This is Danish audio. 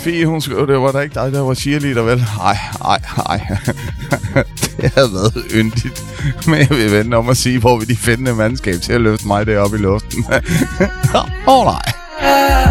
Fie, hun skrev, det var da ikke dig, der var cheerleader, vel? Nej. Det havde været yndigt. Men jeg vil vente om at sige, hvor vi de findende mandskab til at løfte mig deroppe i luften. Nej.